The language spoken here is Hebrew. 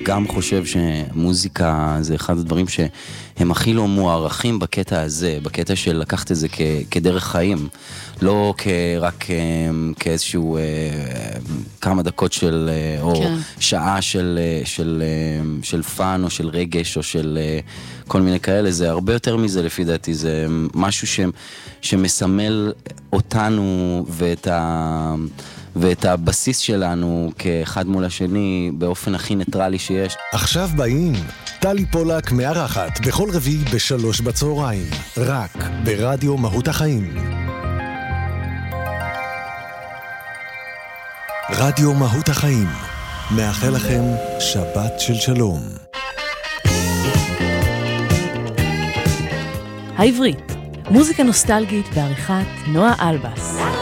גם חושב שמוזיקה זה אחד הדברים שהם הכי לא מוערכים בקטע הזה, בקטע של לקחת את זה כדרך חיים, לא רק כאיזשהו כמה דקות של, או שעה של פן או של רגש או של כל מיני כאלה. זה הרבה יותר מזה לפי דעתי, זה משהו שמסמל אותנו ואת הבסיס שלנו כאחד מול השני באופן הכי ניטרלי שיש. עכשיו באים, טלי פולק מארחת בכל רביעי ב3 בצהריים, רק ברדיו מהות החיים. רדיו מהות החיים, מאחל לכם שבת של שלום. העברית, מוזיקה נוסטלגית בעריכת נועה אלבס.